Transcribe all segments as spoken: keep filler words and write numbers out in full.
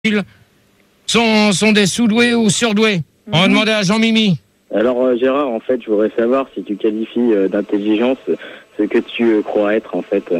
sont, sont des sous-doués ou surdoués. Mm-hmm. On va demander à Jean-Mimi. Alors euh, Gérard, en fait, je voudrais savoir si tu qualifies euh, d'intelligence ce que tu euh, crois être, en fait.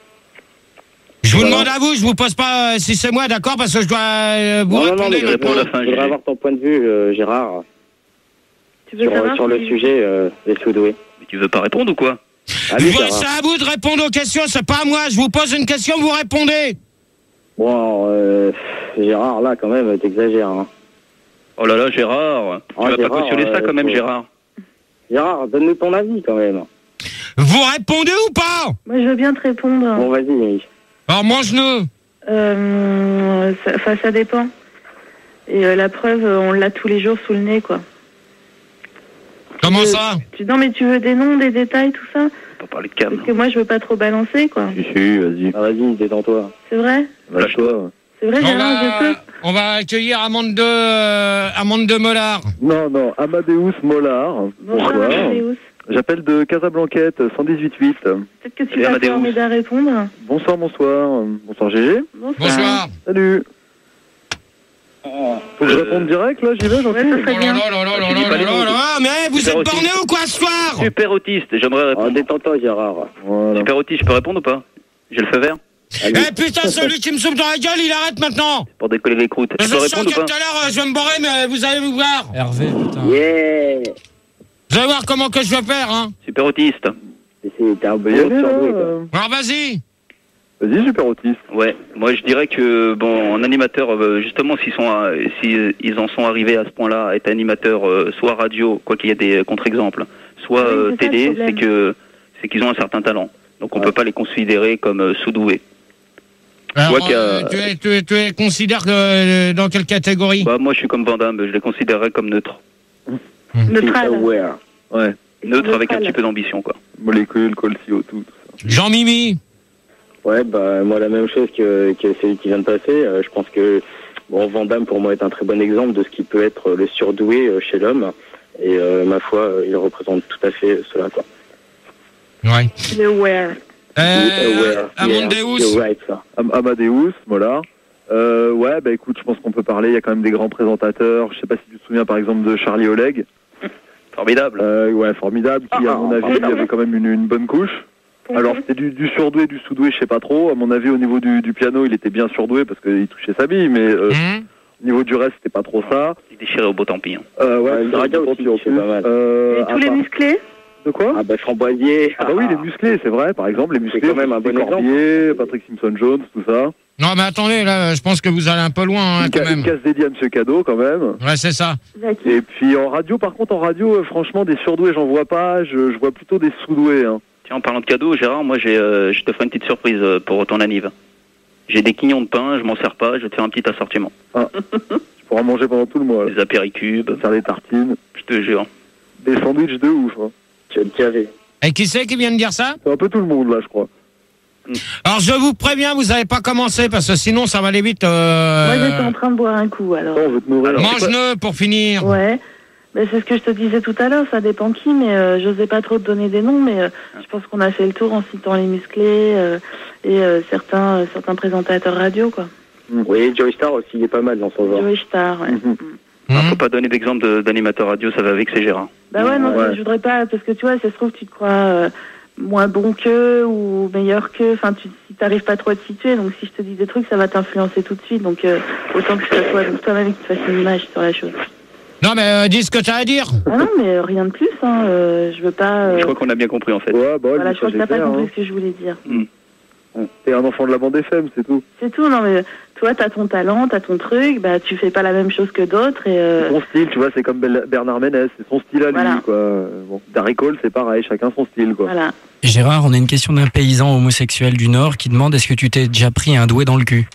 Je vous voilà. demande à vous, je vous pose pas euh, si c'est moi, d'accord, parce que je dois euh, vous non, répondre. Non, non, mais je, réponds, je voudrais avoir ton point de vue, euh, Gérard, tu veux sur, savoir sur le si... sujet euh, des sous-doués. Mais tu veux pas répondre ou quoi? Allez, Vous, c'est à vous de répondre aux questions, c'est pas à moi. Je vous pose une question, vous répondez. Bon, euh, Gérard, là, quand même, t'exagères. Hein. Oh là là, Gérard, tu oh, vas Gérard, pas cautionner euh, ça quand même, faut... Gérard. Gérard, donne-nous ton avis, quand même. Vous répondez ou pas? Moi, je veux bien te répondre. Bon, vas-y. Alors, mange-le. Euh, ça, ça, ça dépend. Et euh, la preuve, on l'a tous les jours sous le nez, quoi. Comment tu veux, ça tu, Non, mais tu veux des noms, des détails, tout ça? On peut parler de cam. Parce que moi, je veux pas trop balancer, quoi. Si, si, vas-y. Ah, vas-y, détends-toi. C'est vrai? Lâche-toi. C'est vrai, Gérard, va, je peux. On va accueillir Amande de, euh, Amande de Mollard. Non, non, Amadeus Mollard. Bonsoir, Bonsoir. Amadeus. J'appelle de Casablanquette, cent dix-huit huit. Peut-être que tu vas pouvoir m'aider à répondre. Bonsoir, bonsoir. Bonsoir, Gégé. Bonsoir. Bonsoir. Salut. Faut que je réponde direct, là, j'y vais, j'en ouais, ça serait bien. Oh là là là là là là là, mais vous êtes borné ou quoi ce soir? Super autiste, j'aimerais répondre. Oh, détends-toi, Gérard. Voilà. Super autiste, je peux répondre ou pas? J'ai le feu vert. Eh putain, celui qui me souffle dans la gueule, il arrête maintenant. Pour décoller les croûtes. Je peux répondre ou pas? Tout à l'heure, je vais me borrer, mais vous allez vous voir. Hervé, putain. Yeah. Vous allez voir comment que je vais faire, hein. Super autiste. T'es un peu surdoué, quoi. Alors vas-y. Vas-y, super autiste. Ouais, moi je dirais que, bon, en animateur, euh, justement, s'ils sont, à, s'ils ils en sont arrivés à ce point-là, à être animateur, euh, soit radio, quoi qu'il y ait des contre-exemples, soit oui, euh, télé, c'est que c'est qu'ils ont un certain talent. Donc on ouais. peut pas les considérer comme euh, sous-doués. Alors, euh, tu, es, tu, es, tu es considères que, euh, dans quelle catégorie? Bah moi je suis comme Van Damme, je les considérerais comme neutres. Mmh. Neutral. Ouais. Neutre avec un petit peu d'ambition, quoi. Molécule, col, C O, tout, tout ça. Jean-Mimi. Ouais, bah moi la même chose que, que celui qui vient de passer. Euh, je pense que bon, Van Damme pour moi est un très bon exemple de ce qui peut être le surdoué euh, chez l'homme. Et euh, ma foi, euh, il représente tout à fait cela, quoi. Ouais. Le aware. Euh, Amadeus. Yeah, right, Am Amadeus, voilà. Euh, ouais, bah écoute, je pense qu'on peut parler. Il y a quand même des grands présentateurs. Je sais pas si tu te souviens par exemple de Charlie Oleg. Formidable. Euh, ouais, formidable. Qui, à mon avis, il avait quand même une, une bonne couche. Alors, c'était du, du surdoué, du sous-doué, je sais pas trop. À mon avis, au niveau du, du piano, il était bien surdoué parce qu'il touchait sa bille, mais euh, mmh. au niveau du reste, c'était pas trop ça. Il déchirait au beau tant pis. Hein. Euh, ouais, le draga aussi, c'est pas mal. Euh, Et tous les musclés? De quoi? Ah bah Framboisier. Ah bah oui, les musclés, c'est vrai. Par exemple, les musclés, c'est quand même un bon Corbier, Patrick Simpson-Jones, tout ça. Non, mais attendez, là, je pense que vous allez un peu loin, hein, quand même. Une casse dédiée à Monsieur Cadeau, quand même. Ouais, c'est ça. Et puis en radio, par contre, en radio, euh, franchement, des surdoués, j'en vois pas. Je, je vois plutôt des sous-doués. Hein. Tiens, en parlant de cadeaux, Gérard, moi, j'ai, euh, je te ferai une petite surprise euh, pour ton anniv. J'ai des quignons de pain, je m'en sers pas, je vais te faire un petit assortiment. Ah, tu pourras manger pendant tout le mois. Là. Des apéricubes. Faire des tartines. Je te jure. Des sandwichs de ouf. Hein. Tu vas te caver. Et qui c'est qui vient de dire ça? C'est un peu tout le monde, là, je crois. Alors je vous préviens, vous n'allez pas commencer parce que sinon ça va aller vite. Euh... Moi j'étais en train de boire un coup alors. On veut te nourrir. Mange-le pour finir. Ouais, mais c'est ce que je te disais tout à l'heure, ça dépend qui, mais euh, j'osais pas trop te donner des noms, mais euh, je pense qu'on a fait le tour en citant les musclés euh, et euh, certains, euh, certains présentateurs radio quoi. Oui, Joey Star aussi, il est pas mal dans son genre. Joey Star, ouais. Mm-hmm. Mmh. Alors, faut pas donner d'exemple de, d'animateur radio, ça va vexer Gérard. Bah ouais, non, ouais. je voudrais pas, parce que tu vois, ça se trouve, tu te crois euh, moins bon qu'eux ou meilleur qu'eux, enfin, tu si t'arrives pas trop à te situer, donc si je te dis des trucs, ça va t'influencer tout de suite, donc euh, autant que ce soit toi-même qui te fasses une image sur la chose. Non, mais euh, dis ce que t'as à dire. Ah non, mais euh, rien de plus, hein, euh, je veux pas... Euh... Je crois qu'on a bien compris, en fait. Ouais, bah, voilà, je crois que t'as pas compris hein. ce que je voulais dire. Mmh. T'es un enfant de la bande F M, c'est tout. C'est tout, non mais toi t'as ton talent, t'as ton truc, bah tu fais pas la même chose que d'autres et... Euh... Son style, tu vois, c'est comme Bernard Ménez, c'est son style à lui, voilà. quoi. Bon, Darry Cole, c'est pareil, chacun son style, quoi. Voilà. Gérard, on a une question d'un paysan homosexuel du Nord qui demande est-ce que tu t'es déjà pris un doué dans le cul?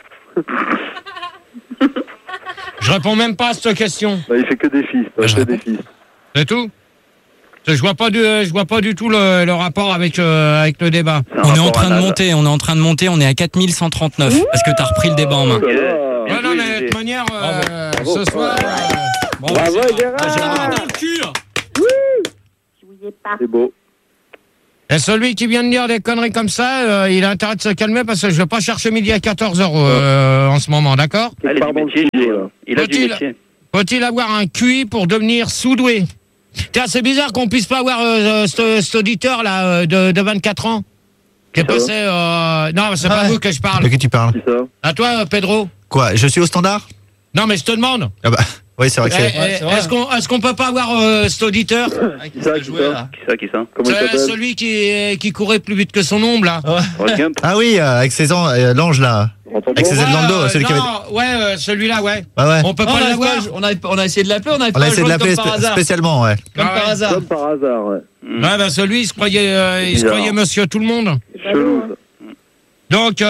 Je réponds même pas à cette question. Bah, il fait que des fils, bah, que des fils. C'est tout? Je vois pas du, je vois pas du tout le, le rapport avec, euh, avec le débat. On est en train de monter, on est en train de monter, on est à quatre mille cent trente-neuf. Parce que t'as repris le débat en main. Ouais, non, mais de toute manière, euh, bravo. ce soir... Bravo, euh, bravo, bravo Gérard, ah, Gérard dans le cul. C'est beau. Et celui qui vient de dire des conneries comme ça, euh, il a intérêt de se calmer parce que je vais pas chercher midi à quatorze heures euh, en ce moment, d'accord? Ah, il a du métier, il a du Faut-il- métier. Faut-il avoir un Q I pour devenir sous-doué? Tiens, c'est bizarre qu'on puisse pas avoir euh, cet cet auditeur là euh, de, de vingt-quatre ans qui est Ça va passé. Euh... Non, c'est pas Ouais. vous que je parle. De qui tu parles? C'est ça. À toi, euh, Pedro. Quoi? Je suis au standard? Non, mais je te demande. Ah bah, oui, c'est vrai que Eh, c'est. eh, Ouais, c'est vrai. Est-ce qu'on est-ce qu'on peut pas avoir euh, cet auditeur? Ah, qui Ça, ça qui jouait, ça là. Qui ça, qui ça? Comment il C'est s'appelle? celui qui, qui courait plus vite que son ombre là. Forrest Gump. Ah oui, euh, avec ses an- euh, l'ange là. Entends Avec pas ses ailes dans le dos, euh, celui qui avait. non, ouais, euh, celui-là, ouais. Ouais, ouais. On peut Ah, pas on, a l'avoir. pas- on, a, on a essayé de l'appeler, on a On pas a essayé de l'appeler comme par spé- hasard. spécialement, ouais. Comme Ah par ouais. hasard. Comme par hasard, ouais. Ouais, bah celui, il se croyait, euh, il se Bizarre. croyait monsieur tout le monde. Chelou, ça. Donc,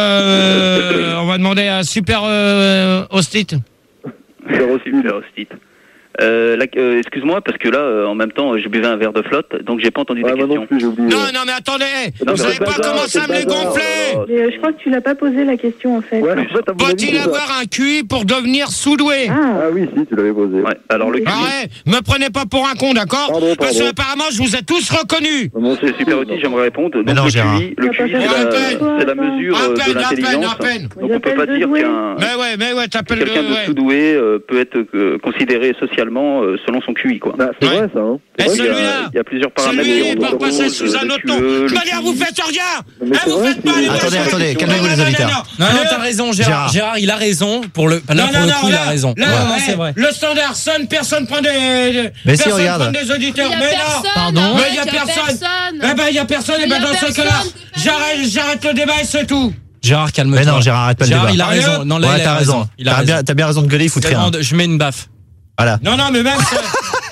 euh, on va demander à Super euh, Hostite. C'est reçu. Super hostite. Euh, là, euh, excuse-moi, parce que là, euh, en même temps, je buvais un verre de flotte, donc j'ai pas entendu Ouais, tes moi questions. non plus, j'ai oublié. Non, non, mais attendez, Non, vous c'est savez le pas bazar, comment c'est ça le me les bazar, gonfler. oh Mais, euh, je crois que tu l'as pas posé la question en fait. Ouais, en fait, à mon avis, Faut-il c'est ça. avoir un Q I pour devenir sous-doué? Ah, Ah oui, si, tu l'avais posé. Ouais, alors le Q I, Arrête, me prenez pas pour un con, d'accord? Pardon, Parce que pardon. apparemment, je vous ai tous reconnus. Non, c'est super utile, j'aimerais répondre. Donc Mais non, le Gérard. Q I, le Q I, Ouais, c'est la, peine. c'est la mesure À euh, de peine, à peine, l'intelligence. à peine. Donc on peut pas dire qu'un Mais ouais, mais ouais, t'appelles quelqu'un le. de Ouais. sous-doué euh, peut être euh, considéré socialement euh, selon son Q I, quoi. Bah, c'est Ouais. vrai, ça, hein. Et Il y a- celui-là, il y a plusieurs paramètres. celui, qui il peut rentrent en passer cause, sous un le autre Q nom. E, De le toute manière, Q I. vous faites rien. Mais Eh, c'est vous vrai, faites pas c'est- les Attendez, bonnes attendez, choses. calmez-vous, les Non, non, auditeurs. non, Non, non. non, t'as raison, Gérard. Gérard. Gérard, il a raison. Pour le, là, Non, pour non, le non, coup, il là, a raison. Là, Ouais, ouais, c'est vrai. le standard sonne, personne prend des. Mais si, personne regarde. prend des auditeurs. Il y a Mais non. personne. Pardon Mais il y a arrête, personne. personne. Eh ben, il y a personne. Et Il y ben, a dans ce personne, cas-là, c'est pas j'arrête, j'arrête le débat et c'est tout. Gérard, calme-toi. Mais non, Gérard, arrête pas le Gérard, débat. il a raison. Non, là, Ouais, il a t'as raison. Il a T'as bien, raison. t'as bien raison de gueuler, il fout rien. Vraiment, Je mets une baffe. Voilà. Non, non, mais même ça,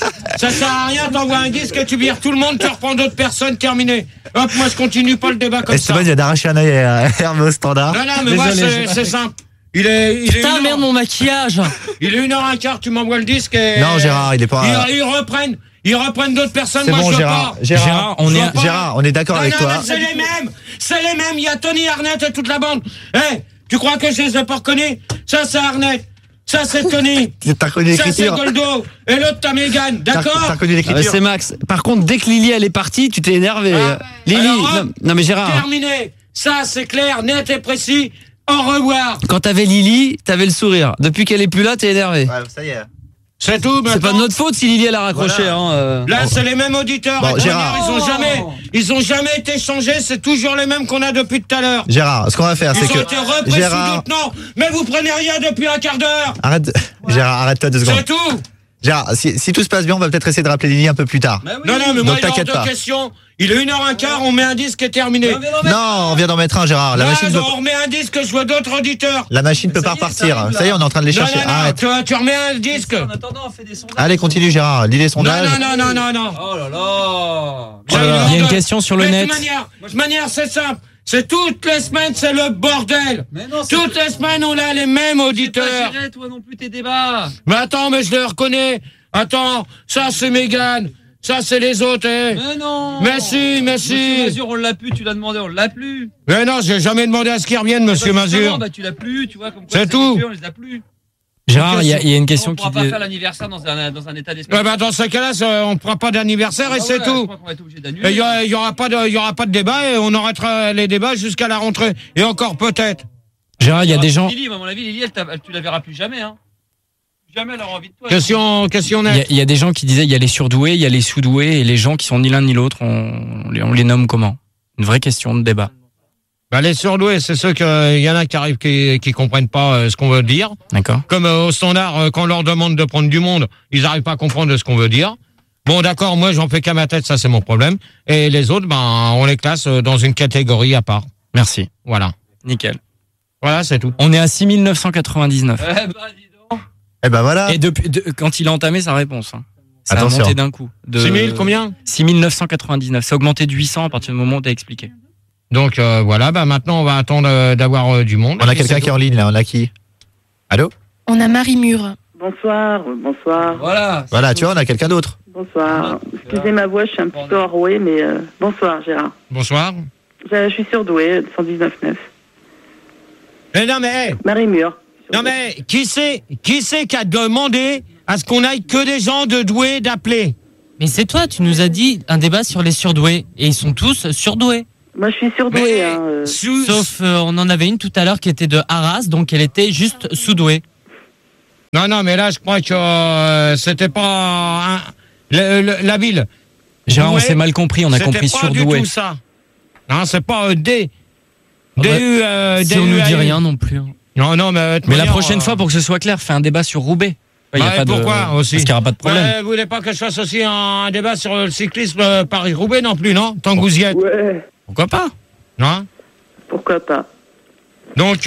ça sert à rien. T'envoies un disque, tu vires tout le monde, tu reprends d'autres personnes, terminé. Hop, moi, je continue pas le débat comme ça. Esteban, il vient d'arracher un œil à Hervé au standard. Non, non, mais moi, Désolé, c'est j'ai- c'est simple. Il est, il est Putain, une merde, heure, mon maquillage. il est une heure un quart, tu m'envoies le disque et. Non, Gérard, il est pas. Ils, ils reprennent, ils reprennent d'autres personnes. C'est moi, bon, je veux Gérard. pas. Gérard, Gérard, on Je est. veux pas. Gérard, on est d'accord Non, avec non, toi. mais c'est les mêmes. C'est les mêmes. Il y a Tony Arnett et toute la bande. Eh, tu crois que je les ai pas reconnus? Ça, c'est Arnett. Ça, c'est Tony. T'as connu Ça, c'est l'écriture. Goldo. Et l'autre, t'as Mégane. T'as D'accord? t'as connu Ah, mais l'écriture. c'est Max. Par contre, dès que Lily elle est partie, tu t'es énervé. Ah, Lily, alors, hop, non, non, mais Gérard, Terminé. Ça, c'est clair, net et précis. Au revoir. quand t'avais Lily, t'avais le sourire. Depuis qu'elle est plus là, t'es énervé. Ouais, ça y est. C'est tout. C'est pas maintenant. de notre faute si Lily elle a raccroché. Voilà. Hein, euh. Là, c'est les mêmes auditeurs. Bon, Et de Gérard. manière, Ils ont jamais, ils ont jamais été changés. C'est toujours les mêmes qu'on a depuis tout à l'heure. Gérard, ce qu'on va faire, Ils c'est ont que. été repris Gérard, sous d'autres noms. Mais vous prenez rien depuis un quart d'heure. arrête. Gérard, arrête-toi deux secondes. C'est tout. Gérard, si, si tout se passe bien, on va peut-être essayer de rappeler Lily un peu plus tard. Non, non, mais moi, Donc il est hors t'inquiète de pas. question. Il est une heure un quart, on met un disque et terminé. Non, on vient d'en mettre un, Gérard. La Non, machine peut, on remet un disque, je vois d'autres auditeurs. la machine peut pas repartir. Ça y est, on est en train de les Non, chercher. non, non, Arrête. tu, tu remets un disque. En attendant, on fait des sondages. Allez, continue, Gérard. Lis les Non, sondages. non, non, non, non, non. Oh là là. J'ai Il y a hors une de- question sur le Mais net. De manière, de manière, c'est simple. C'est toutes les semaines, c'est le bordel. Mais non, c'est Toutes les semaines, on a les mêmes auditeurs. gérer, toi non plus, tes débats. Mais attends, mais je les reconnais. Attends, ça c'est Mégane. Ça c'est les autres, eh. Mais non. Mais si, mais si. Monsieur Mazur, on l'a plus, tu l'as demandé, on l'a plus. Mais non, j'ai jamais demandé à ce qu'il revienne, monsieur Bah, justement, Mazur. Bah, tu l'as plus, tu vois, comme quoi C'est ces tout. voitures, on les a plus. Gérard, il y, a- il y a une question On qui pourra pas dit. faire l'anniversaire dans un, dans un état d'esprit. Ouais, bah, dans ce cas-là, ça, on ne prend pas d'anniversaire et Ah c'est ouais, tout. Je crois qu'on va être obligé Et d'annuler. il y, a- il y aura pas de, il y aura pas de débat et on arrêtera les débats jusqu'à la rentrée. Et encore peut-être. Gérard, il y a des gens. Lily, à mon avis, Lily, elle t'a- elle- tu la verras plus jamais. Hein. Jamais elle aura envie de toi. Question, question Ah, Il y, a, nette. il y a des gens qui disaient il y a les surdoués, il y a les sous-doués et les gens qui sont ni l'un ni l'autre, on, on les, on les nomme comment? Une vraie question de débat. Bah, les surdoués, c'est ceux que, il y en a qui arrivent qui, qui comprennent pas euh, ce qu'on veut dire. D'accord? Comme euh, au standard, euh, quand on leur demande de prendre du monde, ils n'arrivent pas à comprendre ce qu'on veut dire. Bon, d'accord, moi, j'en fais qu'à ma tête, ça, c'est mon problème. Et les autres, ben, on les classe euh, dans une catégorie à part. Merci. Voilà. Nickel. Voilà, c'est tout. On est à six mille neuf cent quatre-vingt-dix-neuf. Eh ben, dis donc. Eh ben voilà. Et depuis, de- quand il a entamé sa réponse, hein, ça Attention. a monté d'un coup. De six mille, combien? six mille neuf cent quatre-vingt-dix-neuf. Ça a augmenté de huit cents à partir du moment où tu as expliqué. Donc, euh, voilà, bah, maintenant, on va attendre euh, d'avoir euh, du monde. On a Et quelqu'un c'est qui est tout. en ligne, là. On a qui? Allô? On a Marie Mure. Bonsoir, bonsoir, Voilà. Voilà, tu vois, on a quelqu'un d'autre. bonsoir. Excusez ma voix, je suis un petit peu enrouée, mais euh, bonsoir Gérard. Bonsoir. Je, je suis surdouée, cent dix-neuf neuf. Mais non, mais, hey, Marie Mure. non, mais, qui c'est, qui c'est qui a demandé à ce qu'on aille que des gens de doués d'appeler? Mais c'est toi, tu nous as dit un débat sur les surdoués. Et ils sont tous surdoués. Moi, je suis surdouée. Mais, Hein, euh. sous- Sauf, euh, on en avait une tout à l'heure qui était de Arras, donc elle était juste sous-douée. Non, non, mais là, je crois que euh, c'était pas un- le- le- la ville. Gérard, on Doué, s'est mal compris, on a c'était compris pas surdoué. du tout ça. Non, c'est pas euh, D. Ah bah, D U, euh, Si on nous dit D U A U. rien non plus. Non, non, mais. de Mais la manière, prochaine euh, fois, pour que ce soit clair, fais un débat sur Roubaix. Il y a bah, pas de- pourquoi aussi Parce qu'il n'y aura pas de problème. Ouais, vous voulez pas que je fasse aussi un débat sur le cyclisme euh, Paris-Roubaix non plus, non? Tant que vous y êtes. Ouais. Pourquoi pas? Non? Pourquoi pas? Donc,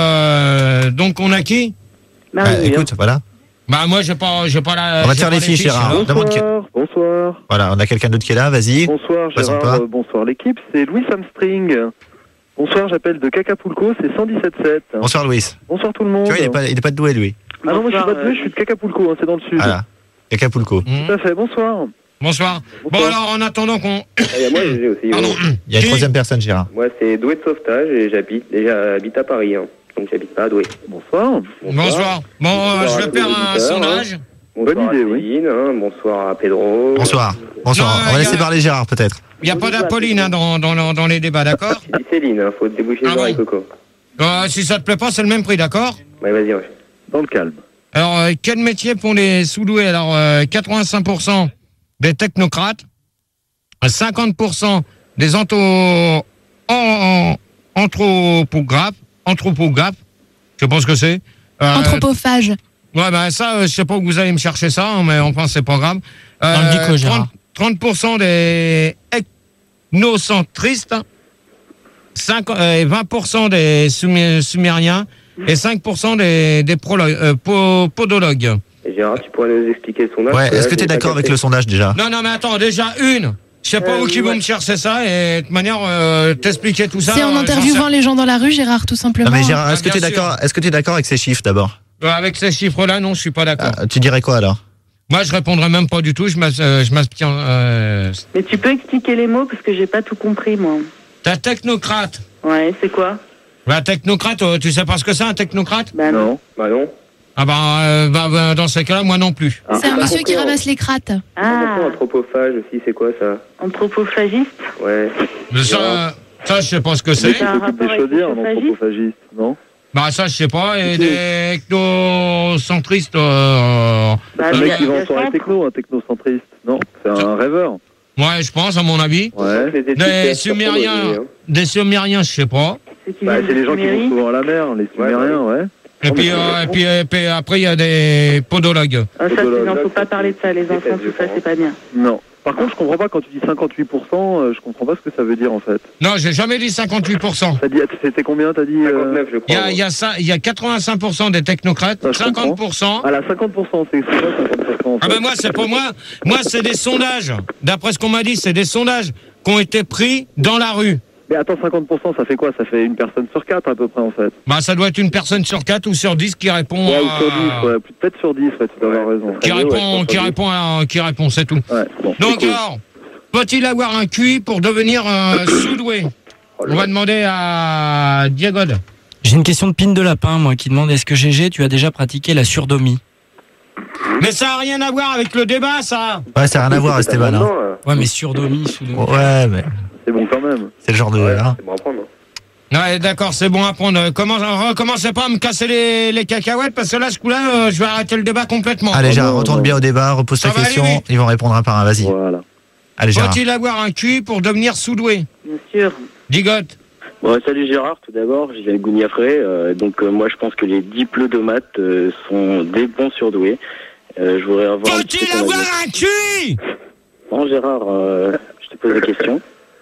euh, donc on a qui? Bah, Marie, écoute, voilà. Bah moi j'ai pas, j'ai pas la. On va j'ai faire pas les fiches, Gérard. alors. Demande qui- Bonsoir, bonsoir. Voilà, on a quelqu'un d'autre qui est là, vas-y. Bonsoir Présente Gérard, pas. euh, bonsoir l'équipe, c'est Louis Hamstring. Bonsoir, j'appelle de Cacapulco, c'est cent dix-sept sept. Bonsoir Louis. Bonsoir tout le monde. Tu vois, il est pas, il est pas de doué, lui. Ah non, moi je suis pas de Bonsoir, Douai, je suis de Cacapulco, hein, c'est dans le sud. Voilà. Acapulco. Mmh. Tout à fait, bonsoir. Bonsoir. Bon Bonsoir. alors en attendant qu'on. Ah, il y a moi, j'ai aussi. Pardon. ouais. Il y a une Qui troisième personne, Gérard. Moi, c'est Douai de sauvetage et j'habite déjà j'habite à Paris. Hein. Donc, j'habite pas à Douai. Bonsoir. Bonsoir. Bon, euh, Bonsoir je à vais tous faire les un auditeurs, sondage. Bonsoir Bonne idée, à oui. Céline, hein. Bonsoir à Pedro. Bonsoir. Bonsoir. Non, on va il y laisser a- parler Gérard, peut-être. Il n'y a pas d'Apolline hein, dans, dans, dans les débats, d'accord? J'ai dit Céline, hein. Faut déboucher Ah les bon oreilles, Coco. euh, Si ça te plaît pas, c'est le même prix, d'accord? Ouais, vas-y, ouais. Dans le calme. Alors, euh, quel métier font les sous-doués? Alors, euh, quatre-vingt-cinq pour cent des technocrates, cinquante pour cent des anto... en, en, anthropographes, anthropographes, je sais pas ce que c'est. Euh, Anthropophage. Ouais, ben ça, euh, je sais pas où vous allez me chercher ça, hein, mais enfin, c'est pas grave. Euh, Dans le dico, Gérard. trente, trente pour cent des ethnocentristes, cinquante, euh, vingt pour cent des sumi- sumériens et cinq pour cent des, des prolo- euh, po- podologues. Et Gérard, tu pourrais nous expliquer le sondage? Ouais, Parce que est-ce là, que tu j'ai es pas d'accord avec capté. le sondage déjà? Non, non, mais attends, déjà une. Je sais pas Euh, où qui ouais. vont me chercher ça et de toute manière, euh, t'expliquer tout ça. C'est en euh, j'en interviewant sais- les gens dans la rue, Gérard, tout simplement. Non, mais Gérard, est-ce Ah, que tu es bien sûr. d'accord, est-ce que tu es d'accord avec ces chiffres d'abord? Euh, Avec ces chiffres-là, non, je suis pas d'accord. Ah, Tu dirais quoi alors? Moi, je répondrai même pas du tout. Je m'as- euh, je m'abstiens. Euh, Mais tu peux expliquer les mots parce que j'ai pas tout compris, moi. T'as technocrate. Ouais, c'est quoi? Bah, technocrate, euh, tu sais pas ce que c'est un technocrate? Bah non. Non. Bah non. Ah bah, euh, bah, bah, dans ces cas-là, moi non plus. Ah, C'est un pas monsieur qui compris, ramasse les crates. Ah, Ah, anthropophage aussi, c'est quoi ça? anthropophagiste. Ouais. Mais ça, ça, je sais pas ce que c'est. C'est un S'occupe rapport des avec chaudières, les un chauffagistes anthropophagiste, non? Bah, ça, je sais pas. Et des ethnocentristes. Euh, Bah, Un mais mec il qui y a vend sur un centre. techno, un technocentriste. Non, c'est un rêveur. ouais, je pense, à mon avis. Ouais. Les études Des qui Sumériens, hein. des Sumériens, je sais pas. C'est qui Bah, viennent c'est de les gens qui Sumérie. vont souvent à la mer, les Sumériens, ouais. Et Non, puis, mais euh, c'est et puis, et puis après, il y a des podologues. Ah, ça, c'est- Podologue, non, faut là, pas c'est- parler de ça, les c'est enfants, fait, tout je ça, crois. c'est pas bien. Non. Par contre, je comprends pas quand tu dis cinquante-huit pour cent, euh, je comprends pas ce que ça veut dire en fait. Non, j'ai jamais dit cinquante-huit pour cent. T'as dit, c'était combien t'as dit euh, cinquante-neuf, je Il crois. y a, il y a ça, il y a quatre-vingt-cinq pour cent des technocrates, Ça, je cinquante pour cent. Ah là, cinquante pour cent, c'est c'est quoi cinquante pour cent en Ah fait ben moi, c'est pas moi. Moi, c'est des sondages. D'après ce qu'on m'a dit, c'est des sondages qui ont été pris dans la rue. Mais attends, cinquante pour cent, ça fait quoi? Ça fait une personne sur quatre à peu près en fait. Bah, ça doit être une personne sur quatre ou sur dix qui répond. Ouais, ou à- sur dix, ouais. Peut-être sur dix, ouais, tu dois avoir raison. Qui Ouais, ouais, répond, je qui pense répond, à- qui répond, c'est tout. Ouais, bon. Donc c'est cool. alors, peut-il avoir un Q I pour devenir euh, sous-doué? On va demander à Diegod. J'ai une question de Pine de Lapin, moi, qui demande est-ce que G G, tu as déjà pratiqué la surdomie? Mais ça n'a rien à voir avec le débat, ça. Ouais, ça n'a rien à voir, Esteban. hein. Non, euh, Ouais, mais surdomie, sous-domie. Ouais, mais C'est bon quand même. c'est le genre de. ouais, hein. c'est bon à prendre. hein. Ouais, d'accord, c'est bon à prendre. Comment, recommencez pas à me casser les, les cacahuètes, parce que là, ce coup-là, euh, je vais arrêter le débat complètement. Allez, Oh Gérard, non, retourne non. bien au débat, repose Ça ta va question. aller vite. Ils vont répondre un par un, vas-y. Voilà. Allez, Gérard. Faut-il avoir un Q I pour devenir sous-doué? Bien sûr. Digote. Bon, salut Gérard, tout d'abord, je viens de Gouniafré. Euh, donc, euh, moi, je pense que les diplomates euh, sont des bons surdoués. Euh, je voudrais avoir. un petit Faut-il peu ton avoir avis. un Q I? Bon, Gérard, euh, je te pose la question.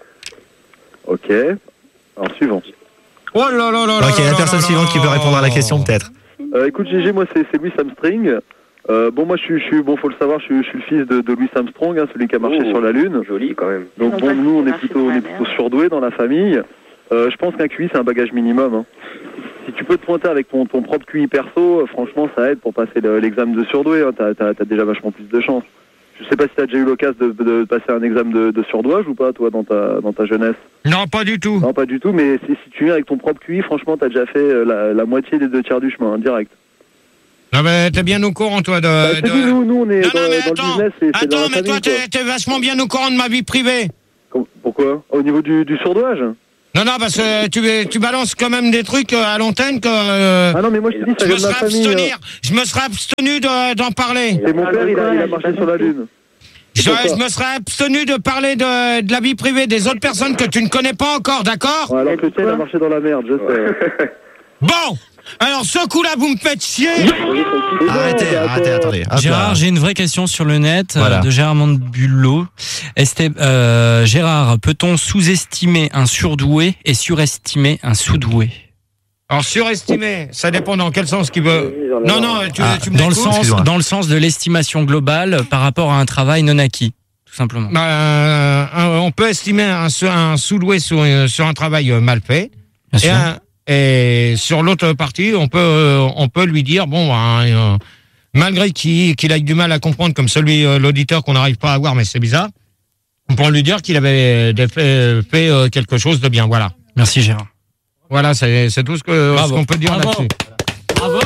Ok. Alors, suivant. Oh là là là là Ok, là la là personne là suivante qui peut là. répondre à la question, peut-être. Euh, écoute, G G, moi, c'est c'est Louis Armstrong. Euh, bon, moi, je suis, je suis, bon, faut le savoir, je suis, je suis le fils de, de Louis Armstrong, hein, celui qui a marché Oh. sur la Lune. Joli, quand même. Donc, Non, bon, pas nous, on qu'il est marche plutôt, sur on la est mer. plutôt surdoués dans la famille. Euh, je pense qu'un Q I, c'est un bagage minimum. hein. Si tu peux te pointer avec ton, ton propre Q I perso, euh, franchement, ça aide pour passer le- l'examen de surdoué. Hein. T'as, t'as, t'as déjà vachement plus de chance. Je sais pas si t'as déjà eu l'occasion de, de passer un examen de, de surdouage ou pas, toi, dans ta, dans ta jeunesse. Non, pas du tout. Non, pas du tout, mais si, si tu viens avec ton propre Q I, franchement, t'as déjà fait euh, la, la moitié des deux tiers du chemin, hein, direct. Non, mais t'es bien au courant, toi, de. Bah, je te de- dis, nous, nous, on est Non, dans, non, mais dans le attends, business, c'est, c'est dans attends, la mais famille, toi, quoi. t'es, t'es vachement bien au courant de ma vie privée. Com- Pourquoi Pourquoi? Au niveau du, du surdouage? Non, non, parce que tu, tu balances quand même des trucs à l'antenne que... Euh, ah non, mais moi je te dis, ça je vient me de ma serais famille. abstenir, euh... Je me serais abstenu de, d'en parler. Et mon père, il a, il a marché sur la Lune. Je, je me serais abstenu de parler de, de la vie privée des autres personnes que tu ne connais pas encore, d'accord? Ouais, alors que le tien, il a marché dans la merde, je sais. Bon, alors ce coup-là, vous me faites chier. Arrêtez, arrêtez, attendez. Hop là. Gérard, j'ai une vraie question sur le net Voilà. euh, de Gérard Mondbulot. Est-ce, euh, Gérard, peut-on sous-estimer un surdoué et surestimer un sous-doué? Alors surestimer, ça dépend dans quel sens qu'il veut. Non, non, tu, Ah, tu me dans le l'écoutes sens, dans le sens de l'estimation globale par rapport à un travail non acquis, tout simplement. Bah, euh, on peut estimer un, un sous-doué sur, sur un travail mal fait. Bien Et, sûr. un- et sur l'autre partie, on peut, euh, on peut lui dire, bon, bah, euh, malgré qu'il, qu'il ait du mal à comprendre, comme celui, euh, l'auditeur qu'on n'arrive pas à voir, mais c'est bizarre, on peut lui dire qu'il avait des- fait, fait euh, quelque chose de bien. Voilà. Merci Gérard. Voilà, c'est, c'est tout ce, que, Bravo. ce qu'on peut dire Bravo. là-dessus. Bravo.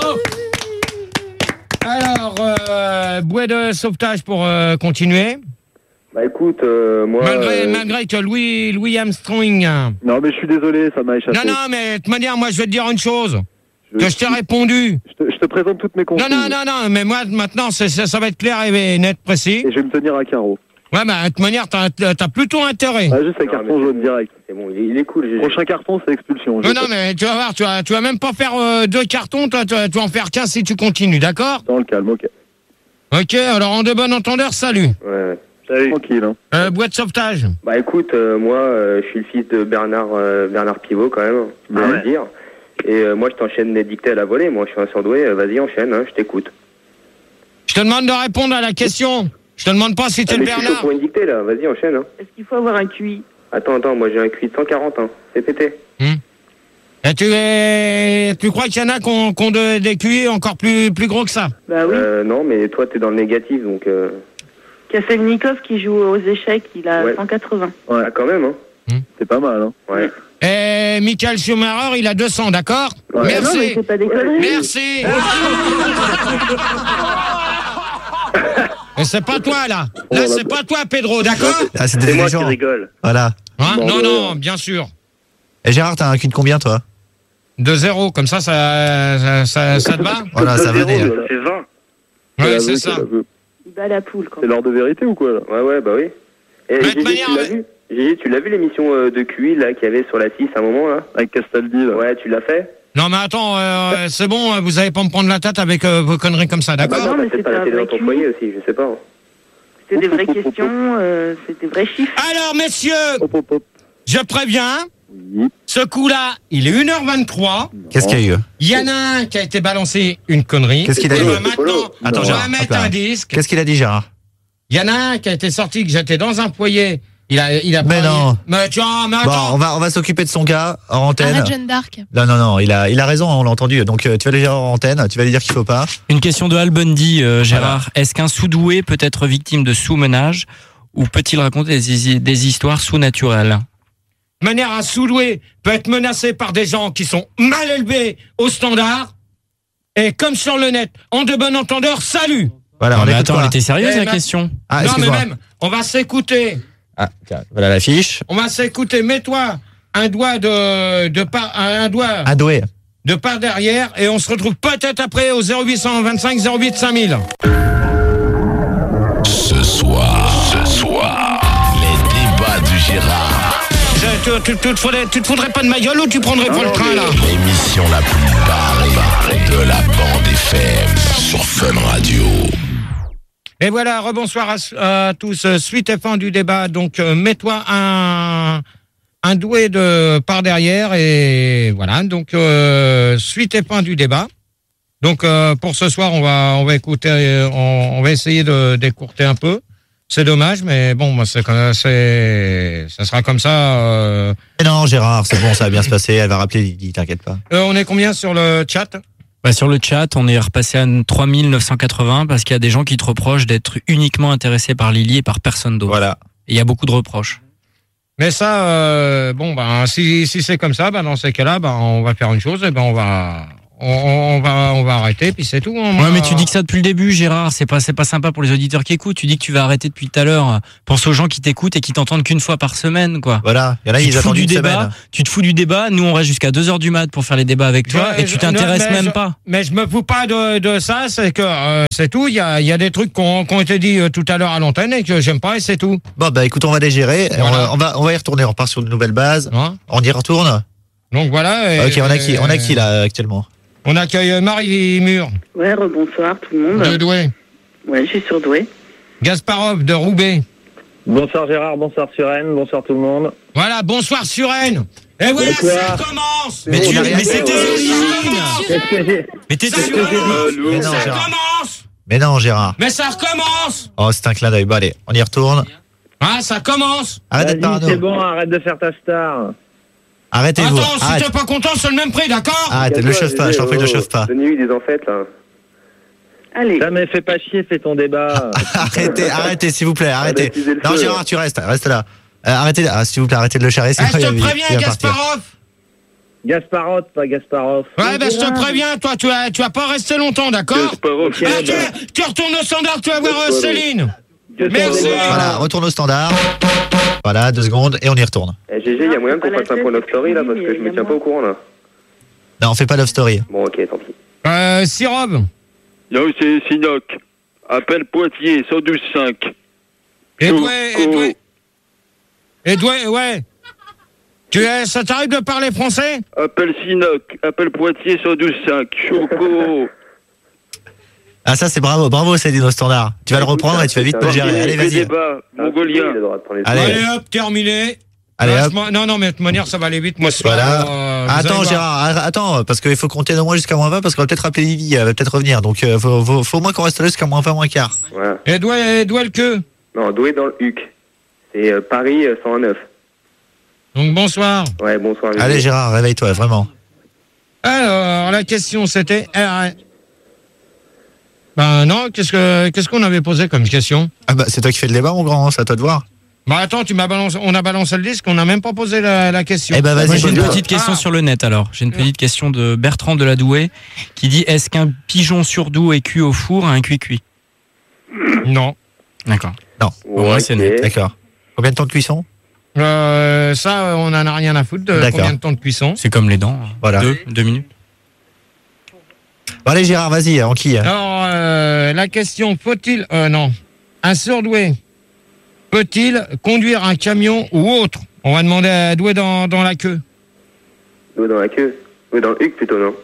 Alors, euh, bouée de sauvetage pour euh, continuer. Bah écoute, euh, moi... Malgré, euh, malgré que Louis, Louis Armstrong... Non, mais je suis désolé, ça m'a échappé. Non, non, mais de toute manière, moi, je vais te dire une chose. Je- Que je t'ai répondu. Je te, je te présente toutes mes Non, consignes. non, non, non, mais moi, maintenant, c'est, ça, ça va être clair et net, précis. Et je vais me tenir à carreau. Ouais, bah, de toute manière, t'as, t'as plutôt intérêt. Ah, juste un carton jaune direct. C'est bon, il est, il est cool. j'ai- Prochain carton, c'est expulsion. Non, non, mais tu vas voir, tu vas, tu vas même pas faire euh, deux cartons, toi, tu vas, tu vas en faire quinze si tu continues, d'accord? Dans le calme, ok. Ok, alors en de bon entendeur, salut. Ouais, ouais. Salut. Tranquille, hein. Euh, boîte de sauvetage. Bah écoute, euh, moi, euh, je suis le fils de Bernard euh, Bernard Pivot, quand même, on Ah va ouais. le dire. Et euh, moi, je t'enchaîne les dictées à la volée. Moi, je suis un surdoué. euh, Vas-y, enchaîne, hein, je t'écoute. Je te demande de répondre à la question. Je te demande pas si t'es Ah, le mais je suis chaud Bernard. pour une dictée, là. Vas-y, enchaîne. Hein. Est-ce qu'il faut avoir un Q I? Attends, attends, moi, j'ai un Q I de cent quarante, hein. C'est pété. Et tu, es... tu crois qu'il y en a qui ont, qui ont de- des Q I encore plus, plus gros que ça? Bah oui. Euh, non, mais toi, t'es dans le négatif, donc... Euh... Kafelnikov qui joue aux échecs, il a Ouais. cent quatre-vingts. Ouais. Ah, quand même, hein. C'est pas mal, hein. Ouais. Et Michael Schumacher, il a deux cents, d'accord? Ouais. Non, mais Merci. c'est pas des conneries. Merci. Et c'est pas toi, là. Là, c'est pas toi, Pedro, d'accord? Ah, c'était C'est moi des qui gens. rigole. Voilà. Hein? Bon, Non, ouais. non, bien sûr. Et Gérard, t'as un cul de combien, toi? De zéro, comme ça, ça, ça, ça, ça te va? Voilà, ça Zéro, venait. voilà. C'est vingt. Ouais, l'aveu, c'est ça. l'aveu. Il bat la poule, quand C'est même. l'heure de vérité ou quoi, là? Ouais, ouais, bah oui. Et Mais de Gigi, manière, tu l'as ouais. vu Gigi, tu l'as vu l'émission euh, de Q I, là, qu'il y avait sur la six à un moment, là? Avec Castaldi, là. Ouais, tu l'as fait? Non, mais attends, euh, c'est bon, vous allez pas me prendre la tête avec euh, vos conneries comme ça, Bah d'accord? non, non, mais t'as peut-être c'était pas la un télé dans vrai ton Q I. foyer aussi, je sais pas. hein. C'était des vraies questions, euh, c'était des vrais chiffres. Alors, messieurs, Hop, hop, hop. je préviens, Oui. ce coup-là, il est une heure vingt-trois. Qu'est-ce qu'il y a eu? Il y en a un qui a été balancé une connerie. Qu'est-ce qu'il a Et dit? ben maintenant, Attends, je Gérard, vais hop mettre là. un disque. Qu'est-ce qu'il a dit, Gérard? Il y en a un qui a été sorti, que j'étais dans un foyer. Il a, il a Mais pas- non. Mais tu vois, mais Bon, attends. on va, on va s'occuper de son cas en antenne. Arrête Jeanne d'Arc. Non, non, non, il a, il a raison, on l'a entendu. Donc, euh, tu vas le dire en antenne, tu vas lui dire qu'il faut pas. Une question de Al Bundy, euh, Gérard. Est-ce qu'un sous-doué peut être victime de sous-menage ou peut-il raconter des, des histoires sous-naturelles? De manière, un sous-doué peut être menacé par des gens qui sont mal élevés au standard. Et comme sur le net, en de bon entendeur, salut. Voilà, Non, on mais écoute attends, quoi elle était sérieuse Eh la ben- question? Ah, non, mais excuse-moi. même, on va s'écouter. Ah, tiens, voilà l'affiche. On va s'écouter. Mets-toi un doigt de, de par, un doigt Un doué. de par derrière et on se retrouve peut-être après au zéro huit deux cinq zéro huit cinq mille. Ce soir, ce soir, les débats du Gérard. Tu, tu, tu, te faudrais, tu te foudrais pas de ma gueule ou tu prendrais pas le train là? L'émission la plus barrée de la bande F M sur Fun Radio. Et voilà, rebonsoir à, à tous. Suite et fin du débat. Donc, euh, mets-toi un, un doué de par derrière et voilà. Donc, euh, suite et fin du débat. Donc, euh, pour ce soir, on va, on va écouter, on, on va essayer de d'écourter un peu. C'est dommage, mais bon, moi, c'est, c'est, ça sera comme ça. Euh, Mais non, Gérard, c'est bon, ça va bien se passer. Elle va rappeler Lydie, t'inquiète pas. euh, on est combien sur le chat? Bah, sur le chat, on est repassé à trois mille neuf cent quatre-vingts parce qu'il y a des gens qui te reprochent d'être uniquement intéressé par Lily et par personne d'autre. Voilà. Et il y a beaucoup de reproches. Mais ça, euh, bon, ben, si, si c'est comme ça, ben, dans ces cas-là, ben, on va faire une chose, et ben, on va, on, on va, on va arrêter, puis c'est tout. On Ouais, va- mais tu dis que ça depuis le début, Gérard. C'est pas, c'est pas sympa pour les auditeurs qui écoutent. Tu dis que tu vas arrêter depuis tout à l'heure. Pense aux gens qui t'écoutent et qui t'entendent qu'une fois par semaine, quoi. Voilà. Il y en a, Tu ils te fous attendent du une débat. semaine. Tu te fous du débat. Nous, on reste jusqu'à deux heures du mat pour faire les débats avec toi, Je- et tu je- t'intéresses non, mais même je- pas. Mais je me fous pas de, de ça, c'est que euh, c'est tout. Il y a, il y a des trucs qui ont qui ont été dit euh, tout à l'heure à l'antenne et que j'aime pas et c'est tout. Bon, bah écoute, on va les gérer. Et Voilà. On, on va, on va y retourner. On part sur de nouvelles bases. Hein On y retourne. Donc voilà. et- Ok, on a qui, on a qui là actuellement? On accueille Marie Mur Ouais, rebonsoir tout le monde. de Douai, Ouais, je suis surdouée. Gasparov de Roubaix. Bonsoir Gérard, bonsoir Suren, bonsoir tout le monde. Voilà, bonsoir Suren. Et voilà, Bonsoir. ça commence. Mais tu, on a rien mais fait. c'est tes origines. Qu'est-ce que j'ai Mais t'es Ça sûr. commence. Mais non, Ça Gérard. commence. Mais non, Gérard. Mais ça recommence. Oh, c'est un clin d'œil. Bon, allez, on y retourne. Ah, ça commence. Arrête d'être Vas-y, parano. c'est bon, arrête de faire ta star. Arrêtez-vous. Attends, si Arrête. t'es pas content, c'est le même prix, d'accord? Arrête, le chauffe pas. Je t'en prie, ne le chauffe pas. Donnez-lui des enfêtes, là. Allez. Ça mais fais pas chier, fais ton débat. Arrêtez, arrêtez, s'il vous plaît, arrêtez. diffuser le Non, feu, Gérard, là. tu restes, reste là. Euh, arrêtez, ah, s'il vous plaît, arrêtez de le charrer. Eh, sinon je il va- te il préviens, va partir. Gasparov. Gasparov, pas Gasparov. Ouais, ben je te préviens, toi, tu vas, tu vas pas rester longtemps, d'accord? Gasparov. Ok, Ah, bah, tu, tu retournes au standard, tu vas voir euh, Céline. que Merci. ton débat. Voilà, retourne au standard. Voilà, deux secondes et on y retourne. Eh, G G, il y a moyen qu'on fasse un point Love Story, là, parce que je me tiens pas au courant, là. Non, on fait pas Love Story. Bon, ok, tant pis. Euh, Sirob. Là, c'est Sinoc. Appel Poitiers, cent douze cinq. Edoué, Edoué. Edoué, ouais. Tu es, ça t'arrive de parler français? Appel Sinoc. Appel Poitiers, cent douze cinq. Choco. Ah, ça, c'est bravo, bravo, Céline au standard. Tu vas le reprendre et tu vas vite me le gérer. Allez, vas-y. Débat, mongolien. Il a le droit de prendre les Allez. Allez hop, terminé. Allez, Non, hop. je m'en- Non, non, mais de toute manière, ça va aller vite. Moi, ce soir, Voilà. euh, vous Attends, allez voir. Gérard, ar- attends, parce qu'il faut compter au moins jusqu'à moins vingt, parce qu'on va peut-être rappeler Lily, elle va peut-être revenir. Donc, euh, faut, faut, faut au moins qu'on reste là jusqu'à moins vingt, moins quart. Voilà. Edoué, Edoué le queue. Non, Douai dans le H U C. C'est euh, Paris euh, cent neuf. Donc, bonsoir. Ouais, bonsoir. G G. Allez, Gérard, réveille-toi, vraiment. Alors, la question, c'était... euh, Ben non, qu'est-ce que qu'est-ce qu'on avait posé comme question? Ah bah, c'est toi qui fais le débat, mon grand, c'est à toi de voir. Bah attends, tu m'as balancé, on a balancé le disque, on n'a même pas posé la, la question. Eh ben, vas-y, Moi, j'ai une pose-le. petite question Ah. sur le net alors. J'ai une petite question de Bertrand de la Douai qui dit est-ce qu'un pigeon surdoué cuit au four a un cuit-cuit? Non. D'accord. Non. Au moins, c'est net. D'accord. Combien de temps de cuisson? Euh, ça, on en a rien à foutre de D'accord. combien de temps de cuisson. C'est comme les dents. Voilà. Deux, deux minutes. Bon, allez, Gérard, vas-y, en qui? Alors, euh, la question, faut-il... Euh, non. Un surdoué peut-il conduire un camion ou autre? On va demander à Doué dans, dans la queue. Douai dans la queue. Douai dans le H U C, plutôt, non?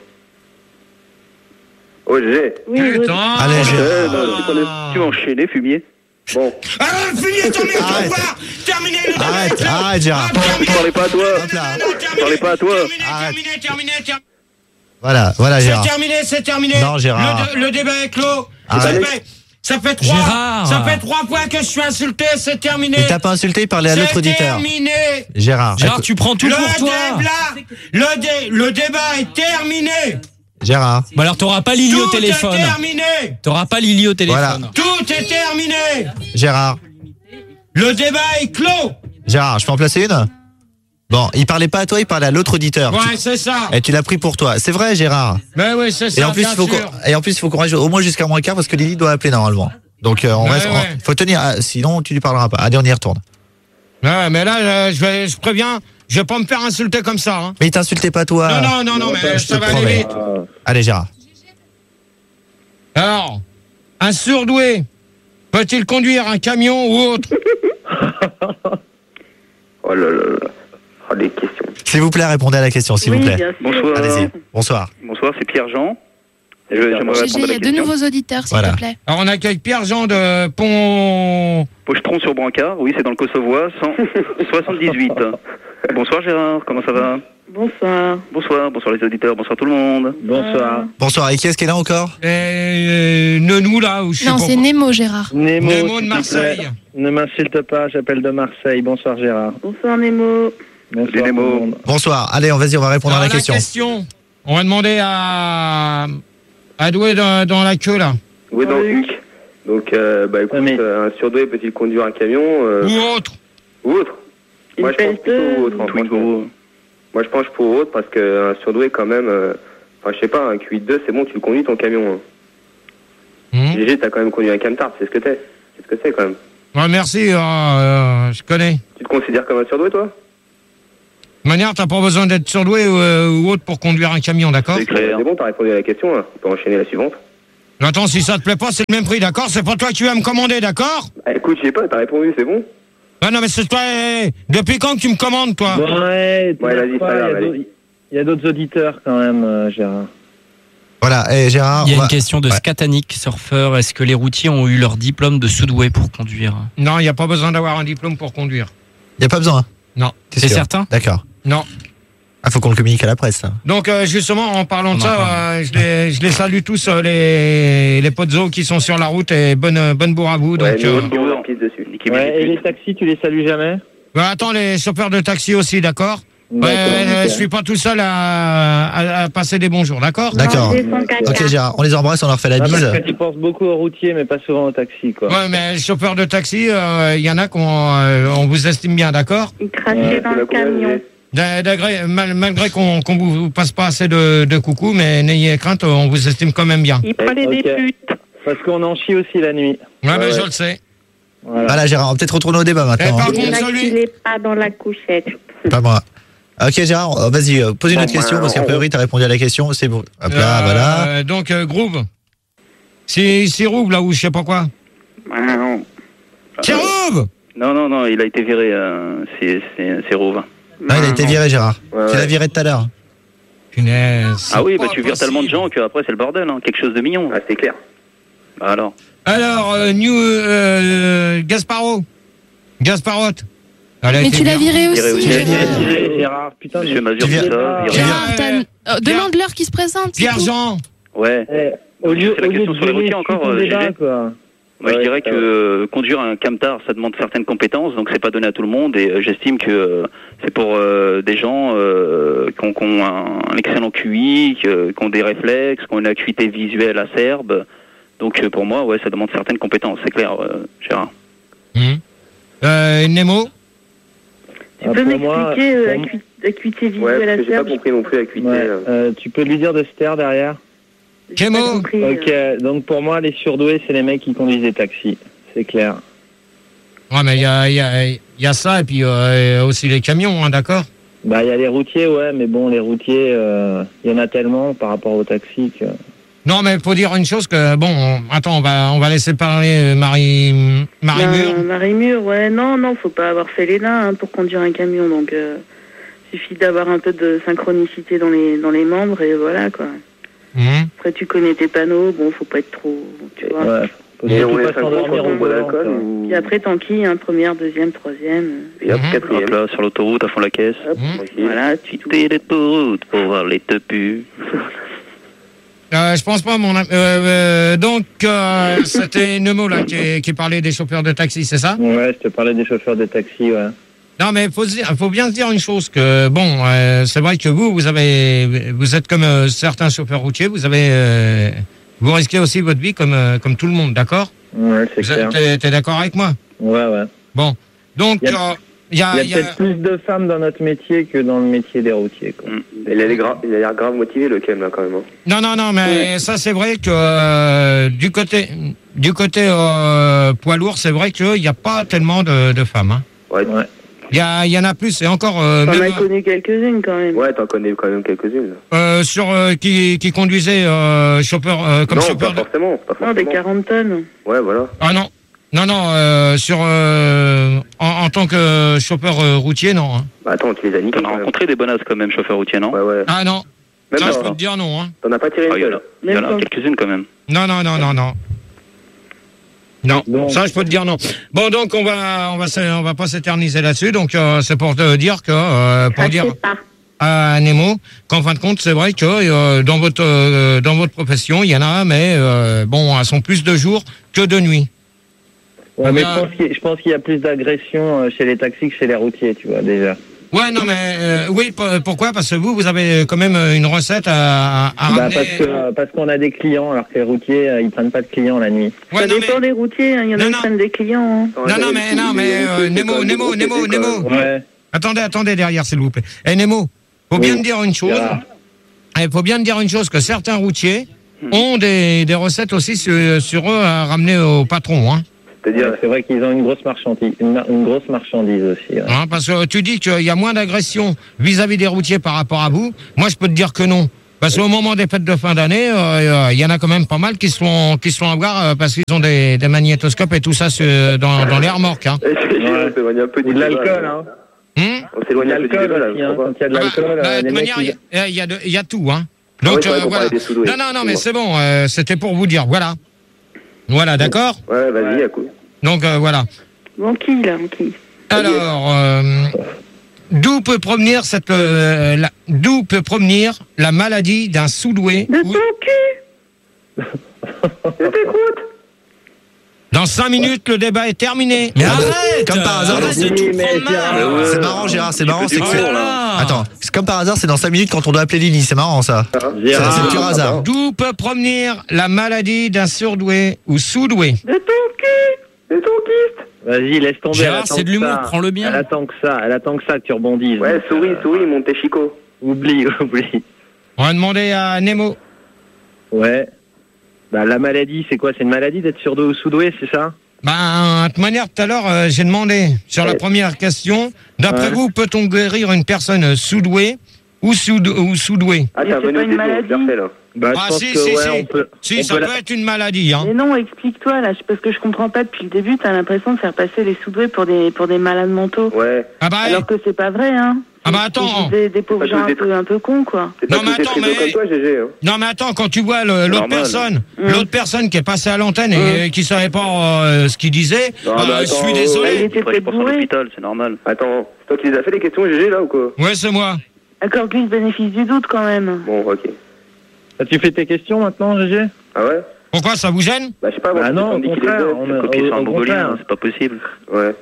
Oh, G G. Oui, oui. Putain. Allez, Gérard. Euh, non, tu connais- Tu vas enchaîner, fumier. Bon. Ah, fini, terminé, Arrête. terminé le débat. Arrête, Clos. arrête, Gérard. Ah, terminé. Parlez pas à toi. Hop là. Non, non, terminé. Parlez pas à toi. Terminé, Arrête. terminé, terminé, terminé. Voilà, voilà, C'est Gérard. terminé, c'est terminé. Non, Gérard. Le, le débat est clos. Ça Arrête. fait, ça fait trois. Gérard. Ça fait trois fois que je suis insulté. C'est terminé. Il t'a pas insulté, il parlait à l'autre C'est auditeur. terminé. Gérard. Gérard, écoute- tu prends tout Le pour toi. débat, le, dé, le débat est terminé. Gérard. Bah alors t'auras pas Lily au Tout est téléphone. terminé. T'auras pas Lily au téléphone. Voilà. Tout est terminé. Gérard. Le débat est clos. Gérard, je peux en placer une? Bon, il parlait pas à toi, il parlait à l'autre auditeur. Ouais, Tu- c'est ça. Et tu l'as pris pour toi. C'est vrai, Gérard. Ben oui, c'est ça. Et en plus, il bien faut sûr. qu'on, et en plus, il faut qu'on reste au moins jusqu'à moins quart parce que Lily doit appeler normalement. Donc, euh, on Ouais, reste, on- ouais. faut tenir, ah, sinon tu lui parleras pas. Allez, on y retourne. Ouais, mais là, euh, je, vais, je préviens, je vais pas me faire insulter comme ça. Hein. Mais il t'insultait pas toi. Non, non, non, non, mais je ça te va aller promets. vite. Allez, Gérard. Alors, un surdoué peut-il conduire un camion ou autre? Oh là là là. Oh, les questions. S'il vous plaît, répondez à la question, s'il Oui, vous plaît. bien sûr. Bonsoir. Allez-y. Bonsoir. Bonsoir, c'est Pierre-Jean. Je- J'aimerais G G, répondre à il y la a deux question. nouveaux auditeurs, s'il Voilà. te plaît. Alors, on accueille Pierre-Jean de Pont... Pochetron sur Brancard, oui, c'est dans le Kosovois, cent soixante-dix-huit. Bonsoir Gérard, comment ça va? Bonsoir. Bonsoir, bonsoir les auditeurs, bonsoir tout le monde. Bonsoir. Bonsoir. Et qui est-ce qui est là encore? Euh, Nenou, là, où je suis Non, pour- c'est Nemo, Gérard. Nemo, Nemo de s'il te Marseille. plaît. Ne m'insulte pas, j'appelle de Marseille. Bonsoir Gérard. Bonsoir Nemo. Bonsoir Salut, Nemo. tout le monde. Bonsoir. Allez, on vas-y, on va répondre Alors, à la question. On va demander à... à Doué dans, dans la queue, là. Douai dans le H U C. Donc, euh, bah écoute, Mais- euh, un surdoué peut-il conduire un camion euh, Ou autre. ou autre? Moi, je pense plutôt autre. hein, franchement. Moi, je penche pour autre parce qu'un surdoué, quand même, euh, Enfin, je sais pas, un Q huit deux, c'est bon, tu le conduis ton camion. Hein. Mmh. G G, t'as quand même conduit un camtar, c'est ce que t'es. C'est ce que c'est quand même. Ouais, merci, euh, euh, je connais. Tu te considères comme un surdoué, toi? De manière, t'as pas besoin d'être surdoué ou, euh, ou autre pour conduire un camion, d'accord? C'est clair. C'est bon, t'as répondu à la question, hein. On peut enchaîner la suivante. Attends, si ça te plaît pas, c'est le même prix, d'accord? C'est pas toi qui vas me commander, d'accord? Bah, écoute, je sais pas, t'as répondu, c'est bon? Ah non, mais c'est toi. Depuis quand que tu me commandes, toi? Ouais, ouais vas-y, pas grave, allez. Il y a d'autres auditeurs quand même, euh, Gérard. Voilà, et Gérard. Il y a on une va... question de ouais. Scatanic, surfeur. Est-ce que les routiers ont eu leur diplôme de soudoué pour conduire? Non, il n'y a pas besoin d'avoir un diplôme pour conduire. Il n'y a pas besoin. Non. C'est certain? D'accord. Non. Ah, faut qu'on le communique à la presse, ça. Donc, euh, justement, en parlant On de en ça, parle. euh, je, les, je les salue tous, euh, les, les potes qui sont sur la route, et bonne, euh, bonne bourre à vous. Donc, Ouais, nous, euh, on leur pisse dessus. Ouais, et les taxis, tu les salues jamais? bah, attends, les chauffeurs de taxi aussi, d'accord? Ouais, D'accord, euh, ok. je suis pas tout seul à, à, à passer des bonjours, d'accord? D'accord. Ok, Gérard, on les embrasse, on leur fait la Ah, bise. parce que tu penses beaucoup aux routiers, mais pas souvent aux taxis, quoi. Ouais, mais les chauffeurs de taxi, il euh, y en a qu'on euh, on vous estime bien, d'accord? Il crachait dans le camion. D'a- d'agré- mal- Malgré qu'on qu'on vous passe pas assez de, de coucou, mais n'ayez crainte, on vous estime quand même bien. Il prenait Ok. des putes. Parce qu'on en chie aussi la nuit. Ouais, Ouais, mais ouais. je le sais. Voilà. Voilà, Gérard, on va peut-être retourner au débat Eh, maintenant. par hein. contre, Il celui... n'est pas dans la couchette. Pas moi. Ok, Gérard, euh, vas-y, euh, pose une autre Bon, question, bah, parce qu'a on- priori, t'as répondu à la question, c'est bon. Hop là, Euh, voilà. Donc, euh, Groove. C'est c'est Rouve, là, ou je sais pas quoi. Ah, non. C'est Rouve! Non, non, non, il a été viré, euh, c'est c'est- c'est Rouve. Ah, il a été viré, Gérard. Ouais, Tu ouais. l'as viré tout à l'heure. Punaise. Ah oui, c'est bah pas tu vires possible. tellement de gens qu'après c'est le bordel, hein. Quelque chose de mignon. Ah, c'est clair. Bah alors. Alors, euh, New euh, Gasparo. Gasparotte. Elle a Mais été tu l'as bien. viré Viré aussi. aussi. Gérard. Viré, Gérard, putain, Monsieur mais- Mazur, Tu c'est viens- ça. viré. Gérard, Pierre- t'as- euh, demande-leur qui se présente. c'est tout. Pierre-Jean. Ouais. Eh, au lieu, C'est la au lieu question de sur les gêner, routiers encore, suis ton euh, débat, G G. quoi. Moi, je Ouais, dirais ça que euh, conduire un camtar, ça demande certaines compétences, donc c'est pas donné à tout le monde. Et euh, j'estime que euh, c'est pour euh, des gens euh, qui ont, qui ont un, un excellent Q I, qui, euh, qui ont des réflexes, qui ont une acuité visuelle acerbe. Donc euh, pour moi, ouais, ça demande certaines compétences, c'est clair, euh, Gérard. Hum. Euh, Nemo. Tu Ah, peux pour moi- m'expliquer euh, pour moi- acu- acuité Ouais, visuelle parce à que j'ai pas Serge? compris non plus la cuité. Ouais, euh. euh, tu peux lui dire de se taire derrière? J'ai pas Kémo. compris, euh. Ok, donc pour moi, les surdoués, c'est les mecs qui conduisent des taxis. C'est clair. Ouais, mais il y a, il y, a, il y a ça, et puis euh, aussi les camions, hein, d'accord? Bah, il y a les routiers, ouais, mais bon, les routiers, euh, il y en a tellement par rapport aux taxis que... Non, mais faut dire une chose que, bon, on- attends, on va, on va laisser parler euh, Marie, Marie Mur. Ben, Marie Mur, ouais, non, non, faut pas avoir fait les nains hein, pour conduire un camion, donc euh, suffit d'avoir un peu de synchronicité dans les dans les membres et voilà quoi. Hum. Après tu connais tes panneaux, bon, faut pas être trop, tu vois. Ouais, faut Et surtout on pas est synchro s'endormir quand au on boit volant, d'alcool quoi. ou... Puis après t'enquilles, hein, première, deuxième, troisième. Et hop, Mhm. Hop quatrième. là, sur l'autoroute, à fond la caisse. Hop, Hum. Tranquille. voilà, tu Quitter l'autoroute pour voir les tepus. Euh, je pense pas, mon ami. Euh, euh, donc, euh, c'était Nemo, là, qui, qui parlait des chauffeurs de taxi, c'est ça? Ouais, je te parlais des chauffeurs de taxi, ouais. Non, mais faut, se dire- faut bien se dire une chose, que, bon, euh, c'est vrai que vous, vous avez, vous êtes comme euh, certains chauffeurs routiers, vous avez, euh, vous risquez aussi votre vie comme, euh, comme tout le monde, d'accord? Ouais, c'est Vous clair. êtes- T'es t'es d'accord avec moi? Ouais, ouais. Bon. Donc, Il y a- euh, il y a, Il y a il y a- peut-être plus de femmes dans notre métier que dans le métier des routiers, quoi. Il a l'air gra- il a l'air grave motivé, le Ken, là, quand même. hein. Non, non, non, mais ça, c'est vrai que euh, du côté, du côté euh, poids lourd, c'est vrai qu'il n'y a pas tellement de, de femmes. Hein. Ouais. Ouais. Il y, a- il y en a plus, et encore euh, T'en même, as connu quelques-unes quand même. Ouais, t'en connais quand même quelques-unes. euh, sur euh, qui, qui conduisaient euh, chauffeur, euh, comme non, chauffeur. pas de- forcément. Pas Non, des forcément. quarante tonnes. Ouais, voilà. Ah non, non, non, euh, sur euh, en, en tant que chauffeur euh, routier, non. Hein. Bah, attends, tu les as niqués. T'en as quand même. rencontré des bonasses quand même, chauffeur routier, non? Ouais, ouais. Ah non, Même ça, pas. je peux te dire non. Hein. T'en as pas tiré Ah, une il y en seule. a, il y en a Même pas. quelques-unes quand même. Non, non, non, non, non. Non, Donc- ça je peux te dire non. Bon, donc on va, on va, se- on va pas s'éterniser là-dessus. Donc euh, c'est pour te dire que, euh, pour dire pas. à Nemo, qu'en fin de compte, c'est vrai que euh, dans votre, euh, dans votre profession, il y en a, mais euh, bon, elles sont plus de jour que de nuit. Ouais, mais Euh, je pense qu'il y a- je pense qu'il y a plus d'agression euh, chez les taxis que chez les routiers, tu vois, déjà. Ouais, non, mais euh, oui, p- pourquoi? Parce que vous, vous avez quand même une recette à, à Bah, ramener. parce que euh, parce qu'on a des clients, alors que les routiers, euh, ils prennent pas de clients la nuit. Ouais, Ça non, dépend mais, des routiers, hein, il y en a Non, qui non. prennent des clients. hein. non, non, mais, non, mais euh, Nemo, Nemo, Nemo, Nemo. Ouais. Attendez, attendez derrière, s'il vous plaît. Eh, Nemo, faut bien Oui. me dire une chose. Ah. il faut bien te dire une chose, que certains routiers ont des, des recettes aussi sur, sur eux à ramener au patron. Hein. C'est-à-dire, c'est vrai qu'ils ont une grosse marchandise, une, une grosse marchandise aussi. Ouais. Hein, parce que tu dis qu'il y a moins d'agression vis-à-vis des routiers par rapport à vous. Moi, je peux te dire que non. Parce qu'au moment des fêtes de fin d'année, il euh, y en a quand même pas mal qui se font, qui se font avoir euh, parce qu'ils ont des, des magnétoscopes et tout ça sur, dans, dans les remorques. Hein. Ouais. On s'éloigne un peu du de l'alcool, hein. Hum On s'éloigne un peu du débat, là. Aussi, hein, quand il y a de l'alcool, bah, bah, euh, de les manière, mecs, il y, y, a de, y a tout. Hein. Ah Donc, ouais, euh, ouais, voilà. soudoués, Non, non, non, mais c'est bon. Euh, C'était pour vous dire. Voilà. Voilà, d'accord. Ouais, vas-y, à coup. Donc, euh, voilà. Bon, qui, là, qui Alors, euh, d'où peut provenir cette, euh, la, d'où peut provenir la maladie d'un soudoué? De ton cul. Je t'écoute. Dans cinq minutes, le débat est terminé. Mais arrête, comme par hasard, arrête de tout prendre mal. c'est marrant, Gérard, c'est marrant, c'est que Oh c'est... là là. Attends, c'est comme par hasard, c'est dans cinq minutes quand on doit appeler Lily, c'est marrant ça. C'est c'est pur hasard. D'où peut provenir la maladie d'un surdoué ou soudoué? De ton cul. De ton kyste. Vas-y, laisse tomber. Gérard, elle attend c'est de que l'humour, ça. prends-le bien. Elle attend que ça, elle attend que ça, que tu rebondisses. Ouais, donc, souris, euh, souris, Monte Chico. Oublie, oublie. On va demander à Nemo. Ouais. Bah, la maladie, c'est quoi? C'est une maladie d'être surdoué ou soudoué, c'est ça? Ben, de toute manière, tout à l'heure, euh, j'ai demandé sur la Ouais. première question, d'après Ouais. vous, peut-on guérir une personne soudouée ou, soud ou soudouée? Ah, Mais t'es c'est revenu pas au une début, maladie. parfait, là. Bah, je Ah pense si, que, si, ouais, si. on peut... Si, on ça peut peut la- être une maladie. Hein. Mais non, explique-toi, là, parce que je comprends pas depuis le début, t'as l'impression de faire passer les soudoués pour des, pour des malades mentaux. Ouais. Ah bah, Alors que c'est pas vrai, hein. Ah bah, C'est attends. juste Des, des pauvres pas gens tous un des- peu, un peu cons, quoi. C'est pas Non, mais tous des attends, frédots mais- comme toi, G G. Hein. non mais attends, quand tu vois le- l'autre Normal. personne, Mmh. l'autre personne qui est passée à l'antenne et qui savait pas euh, ce qu'il disait, Non, euh, mais je attends, suis ouais, Il désolé. était Il faudrait peut-être penser à bourré. l'hôpital, c'est normal. Attends, c'est toi qui les as fait les questions, G G, là, ou quoi? Ouais, c'est moi. Accorde-lui le bénéfice du doute, quand même. Bon, ok. Ah, tu fais tes questions maintenant, G G? Ah ouais? Pourquoi ça vous gêne? Bah, je sais pas, moi, Bah je non, t'ai au dit qu'il contraire, les on a. a- Copier au- sur un au mongolien, contraire. c'est pas possible. Ouais.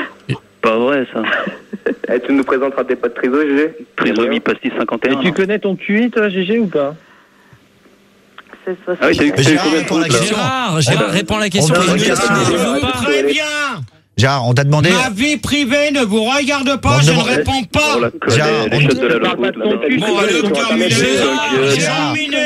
Pas vrai, ça. Eh, tu nous présenteras tes potes triso, G G? Trisomie, pastis cinquante et un. Et tu connais ton Q I, toi, G G, ou pas? C'est Ah oui, t'as eu Mais t'as eu Gérard, combien de réponds à la fautes, là question. Gérard, Gérard, réponds à la question. On a Il une ne question. te Je développe vous pas. préviens. Gérard, on t'a demandé... Ma vie privée ne vous regarde On pas, je ne demande- réponds On pas. la connaît, Gérard, les on shots te- de la parle pas locoute, de ton là. cul, Bon, c'est allez, quoi, terminé. Gérard. Terminé.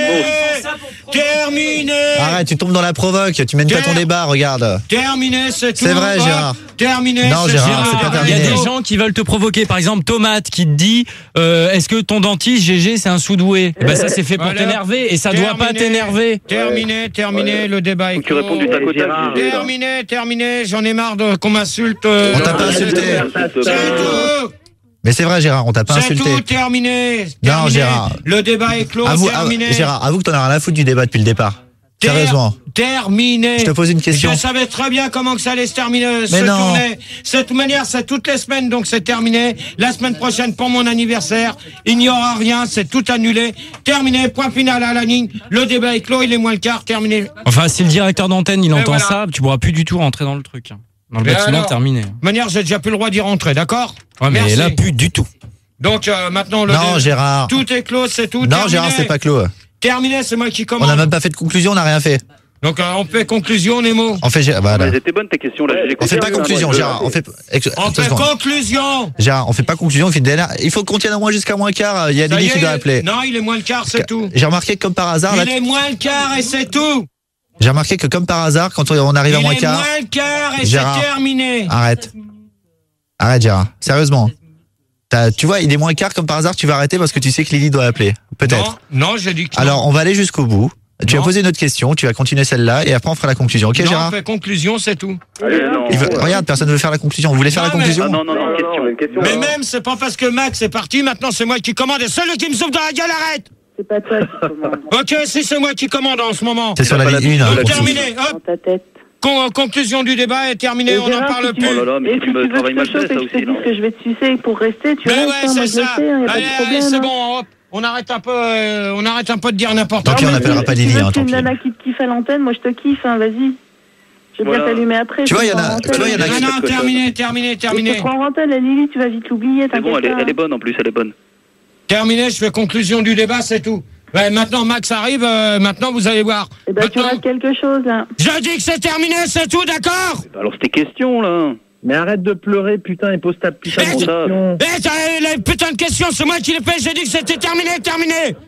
Terminé. Arrête, tu tombes dans la provoque, tu mènes pas ton Gérard. débat, regarde. Terminé, c'est tout. C'est vrai, Hop, Gérard. Terminé. Non, c'est Gérard, tout. c'est pas Il y a terminé. des gens qui veulent te provoquer. Par exemple, Tomate qui te dit euh, est-ce que ton dentiste, G G, c'est un soudoué? Eh ben, ça, c'est fait pour Voilà. t'énerver et ça doit pas Terminé. t'énerver. Terminé, terminé, le débat est Faut que tu répondes du clos. tac au tac, Gérard. G G, là. Terminé, terminé, j'en ai marre de qu'on m'insulte. euh, On t'a pas euh, insulté. C'est tout. Mais c'est vrai, Gérard, on t'a pas C'est insulté. tout, terminé. Non, terminé. Gérard. Le débat est clos, Avoue, terminé. avoue- Gérard, avoue que t'en as rien à foutre du débat depuis le départ. Ter- Sérieusement. Terminé. Je te pose une question. Je savais très bien comment que ça allait se terminer, se Mais non. tourner. Cette manière, c'est toutes les semaines, donc c'est terminé. La semaine prochaine, pour mon anniversaire, il n'y aura rien, c'est tout annulé. Terminé, point final à la ligne. Le débat est clos, il est moins le quart, terminé. Enfin, si le directeur d'antenne, il Mais entend voilà. ça, tu pourras plus du tout rentrer dans le truc. Dans le Mais bâtiment, alors terminé. De toute manière, j'ai déjà plus le droit d'y rentrer, d'accord? Ouais, mais Merci. là, plus du tout. Donc, euh, maintenant, le Non, dé- Gérard. tout est clos, c'est tout. Non, terminé. Gérard, c'est pas clos. Terminé, c'est moi qui On commande. n'a même pas fait de conclusion, on n'a rien fait. Donc, euh, on fait conclusion, Nemo. On fait, Gé- voilà. Elles étaient bonnes tes questions, là. J'ai On fait pas compris. conclusion, Gérard. On fait, ex- On attends, fait seconde. conclusion. Gérard, on fait pas conclusion, on fait une dernière. Il faut qu'on tienne au moins jusqu'à moins quart. Il y a Ça y Lily est, qui doit appeler. Non, il est moins le quart, c'est tout. J'ai remarqué que comme par hasard, là, Il est moins le quart et c'est tout. j'ai remarqué que comme par hasard, quand on on arrive à Il moins est quart, moins le quart et Gérard. c'est terminé. arrête. Arrête, Gérard. Sérieusement. T'as- tu vois, il est moins quart comme par hasard, tu vas arrêter parce que tu sais que Lily doit appeler. Peut-être. Non, non, j'ai dit que non. Alors, on va aller jusqu'au bout. Tu Non. vas poser une autre question, tu vas continuer celle-là et après on fera la conclusion. Ok, non, Gérard? on fait conclusion, c'est tout. Allez, non. Il veut- Regarde, personne ne veut faire la conclusion. Vous voulez faire Non, la mais- conclusion? Ah non, non, non, Non, question. non, une question. Mais hein. même, c'est pas parce que Max est parti, maintenant c'est moi qui commande et celui qui me souffle dans la gueule, arrête. C'est pas toi qui commande. Ok, si c'est moi qui commande en ce moment. C'est sur la pas ligne la- une. hein, Donc, pour tout. terminé, Dans hop. ta tête. Con- conclusion du débat est terminée, Et on n'en Gérard, parle si tu plus. Oh là là, mais Et tu si me tu veux travailles que mal je te fait, chauffe et ça que je te aussi, dise non? que je vais te sucer pour rester, tu Mais restes, ouais, hein, moi c'est je le ça. sais, hein, y a pas Allez, de allez, problème. c'est hein. bon, hop. On arrête un peu, euh, on arrête un peu de dire n'importe Tant quoi. pis, on mais n'appellera si- pas si Lily, tu veux hein, que tant une pis. nana qui te kiffe à l'antenne, moi je te kiffe, hein, vas-y. Je vais bien Voilà. t'allumer après. Tu vois, je y en te a- prends en tu vois, y en a antenne. qui- Non, non, terminé, terminé, Je te terminé. prends en antenne, la Lily, tu vas vite l'oublier, C'est bon, t'inquiète elle est, pas. elle est bonne en plus, elle est bonne. Terminé, je fais conclusion du débat, c'est tout. Ouais, maintenant, Max arrive, euh, maintenant vous allez voir. Eh ben, tu Maintenant- rates quelque chose, là. Je dis que c'est terminé, c'est tout, d'accord? Alors c'était question, là. Mais arrête de pleurer, putain, et pose ta putain de Eh, question. Eh, t'as les putains de questions, c'est moi qui les fais, j'ai dit que c'était terminé, terminé.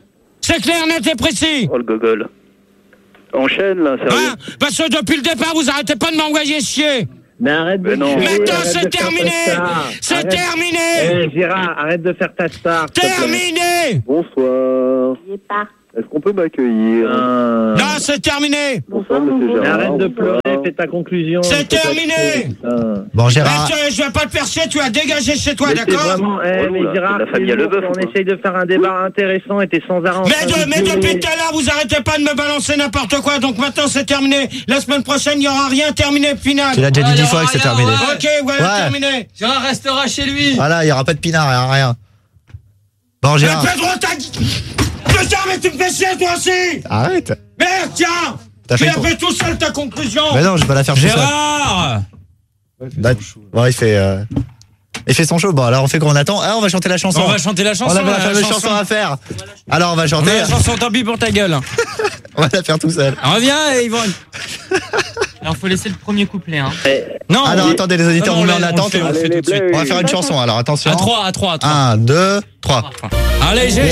C'est clair, net et précis. Oh le gogol. Enchaîne là, sérieux. Hein? Parce que depuis le départ, vous arrêtez pas de m'envoyer chier. Mais arrête de non. chier, Maintenant, arrête c'est de faire terminé. ta star. C'est Arrête. terminé. Eh, Gérard, arrête de faire ta star. s'il te plaît. Terminé. Bonsoir. Est-ce qu'on peut m'accueillir Euh, Non, c'est terminé. Bonsoir, monsieur mais Gérard. arrête de Bonsoir. pleurer, fais ta conclusion. C'est Fais ta- terminé. Putain. Bon, Gérard. Mais je, je vais pas te faire chier, tu vas dégager chez toi, Mais c'est d'accord? vraiment, eh, mais Relou, là. Gérard, C'est la famille c'est à lourd, Leboeuf, on ou quoi essaye de faire un débat intéressant et t'es sans arrêt. en Mais, train de, mais gueuler. depuis tout à l'heure, vous arrêtez pas de me balancer n'importe quoi, donc maintenant c'est terminé. La semaine prochaine, il n'y aura rien, terminé, final. Tu l'as déjà dit dix fois que c'est terminé. Ok, voilà, Ouais. terminé. Gérard restera chez lui. Voilà, il y aura pas de pinard, il y aura rien. Bon, Mais Gérard. Pedro, t'as dit... Putain, mais tu me fais chier, toi aussi. Arrête. Merde, tiens. T'as Tu fait l'as ton- fait tout seul, ta conclusion. Mais non, je vais pas la faire tout seul. Gérard. Bah, bon, il fait, euh, il fait son show. Bon, alors on fait quoi? On attend. Ah, on va chanter la chanson. On va chanter la chanson. On a la la fameuse chanson. chanson à faire. Alors on va On chanter. a la chanson, tant pis pour ta gueule. On va la faire tout seul. Reviens, Yvonne. Alors, faut laisser le premier couplet. Hein. Non, Alors attendez les auditeurs, non, on met on en le- attente. on le fait- on le fait tout de suite. On va faire une chanson. Alors attention. À trois, à trois, à trois. un, deux, trois. Allez, G G.